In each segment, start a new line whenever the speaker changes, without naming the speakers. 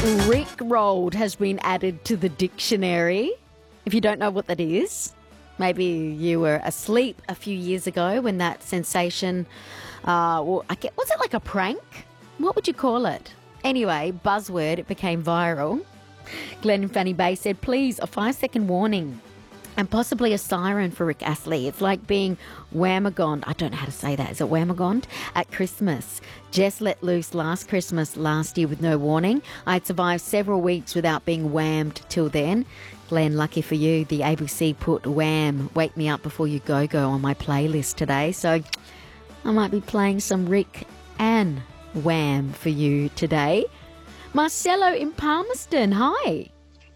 Rickrolled has been added to the dictionary. If you don't know what that is, maybe you were asleep a few years ago when that sensation, was it like a prank? What would you call it? Anyway, buzzword, it became viral. Glenn in Fanny Bay said, please, a 5-second warning and possibly a siren for Rick Astley. It's like being whamagond. I don't know how to say that. Is it whamagond? At Christmas. Jess let loose last Christmas last year with no warning. I'd survived several weeks without being whammed till then. Glenn, lucky for you, the ABC put Wham, Wake Me Up Before You Go Go on my playlist today. So I might be playing some Rick and Wham for you today. Marcelo in Palmerston, hi.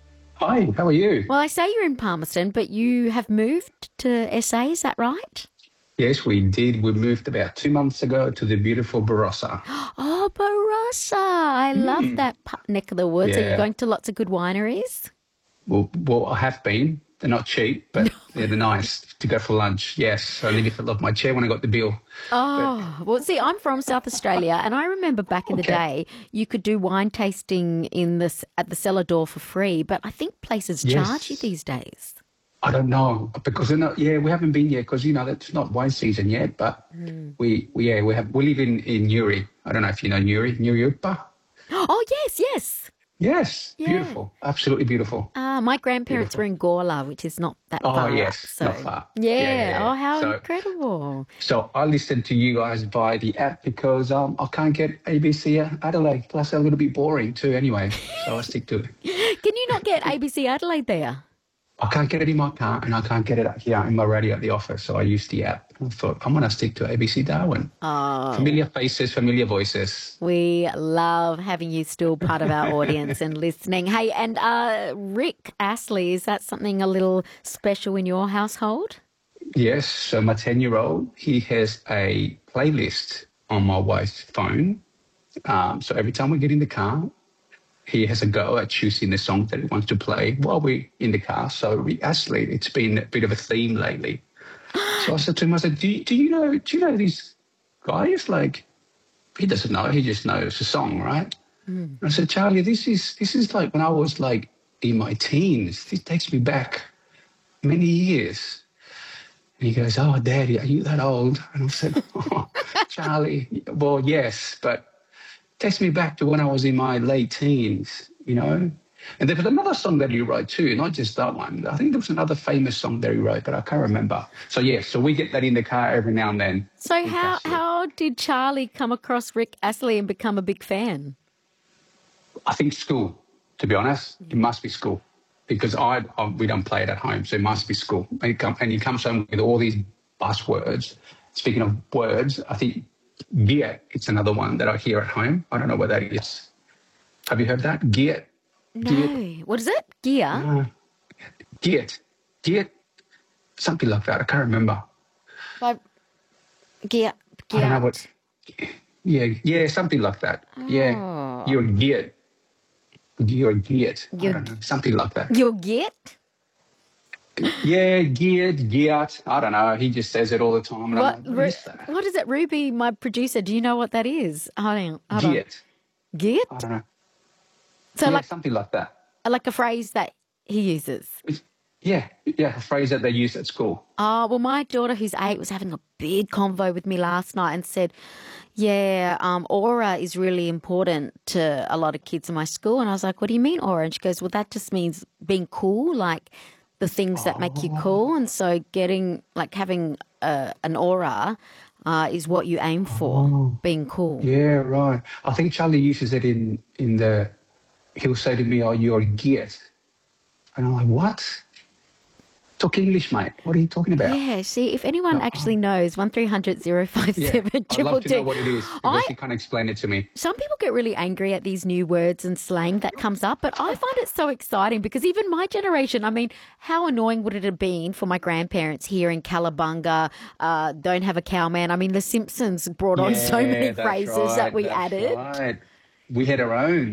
Hi, how are you?
Well, I say you're in Palmerston, but you have moved to SA, is that right?
Yes, we did. We moved about 2 months ago to the beautiful Barossa.
Oh, Barossa. I love that neck of the woods. Are you
Yeah.
going to lots of good wineries?
Well, I have been. They're not cheap, but they're nice to go for lunch. Yes, I nearly fell off my chair when I got the bill.
Oh, well, see, I'm from South Australia, and I remember back in the day you could do wine tasting at the cellar door for free, but I think places charge you these days.
I don't know because they're not, we haven't been yet because it's not wine season yet. But we live in Newry. I don't know if you know Newry, Newry-Upper.
Oh, yes.
Yes,
Yeah.
beautiful, absolutely beautiful.
My grandparents were in Gawler, which is not that far.
Oh yes,
up, so.
not far.
Yeah. Oh, how
So-
incredible.
So I listen to you guys via the app because I can't get ABC Adelaide. Plus, they're a little bit boring too anyway. So I stick to it.
Can you not get ABC Adelaide there?
I can't get it in my car and I can't get it here in my radio at the office. So I use the app. I thought, I'm going to stick to ABC Darwin.
Oh.
Familiar faces, familiar voices.
We love having you still part of our audience and listening. Hey, and Rick Astley, is that something a little special in your household?
Yes. So my 10-year-old, he has a playlist on my wife's phone. So every time we get in the car, he has a go at choosing the song that he wants to play while we're in the car. So Rick Astley, it's been a bit of a theme lately. So I said to him, do you know these guys? Like, he doesn't know, he just knows the song, right? I said, Charlie, this is like when I was like in my teens. This takes me back many years. And he goes, oh, Daddy, are you that old? And I said, oh, Charlie, well, yes, but takes me back to when I was in my late teens, And there was another song that he wrote too, not just that one. I think there was another famous song that he wrote, but I can't remember. So, so we get that in the car every now and then.
So how did Charlie come across Rick Astley and become a big fan?
I think school, to be honest. It must be school because we don't play it at home, so it must be school. And he comes home with all these buzzwords. Speaking of words, I think gear, it's another one that I hear at home. I don't know what that is. Have you heard that? Gear.
No. What is it? Gear?
Gear, something like that. I can't remember.
Gear.
I don't know what. Yeah, something like that.
Oh.
Yeah, you're geared. You're geared. I don't know, something like that.
You'll get?
Yeah, geared. I don't know. He just says it all the time. And I'm like, what is that?
What is it, Ruby, my producer? Do you know what that is? Hold on.
Geared.
Geared?
I don't know.
So
Yeah, something like that.
like a phrase that he uses.
Yeah, a phrase that they use at school.
Oh, well, my daughter, who's 8, was having a big convo with me last night and said, aura is really important to a lot of kids in my school. And I was like, what do you mean aura? And she goes, well, that just means being cool, like the things that make you cool. And so having an aura is what you aim for, being cool.
Yeah, right. I think Charlie uses it he'll say to me, oh, you're geared. And I'm like, what? Talk English, mate. What are you talking about?
Yeah, see, if anyone actually knows, 1300 057
I'd love to know what it is because you can't explain it to me.
Some people get really angry at these new words and slang that comes up, but I find it so exciting because even my generation, I mean, how annoying would it have been for my grandparents here in Callabunga, don't have a cowman. I mean, The Simpsons brought on so many phrases that we added.
Right. We had our own.